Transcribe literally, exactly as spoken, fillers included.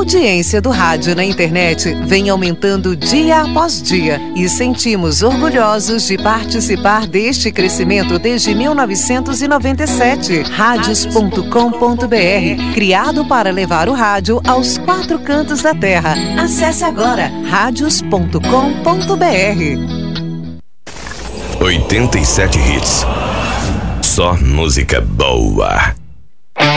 audiência do rádio na internet vem aumentando dia após dia e sentimos orgulhosos de participar deste crescimento desde mil novecentos e noventa e sete. Rádios ponto com ponto br, criado para levar o rádio aos quatro cantos da terra. Acesse agora rádios ponto com ponto br. oitenta e sete hits. Só música boa.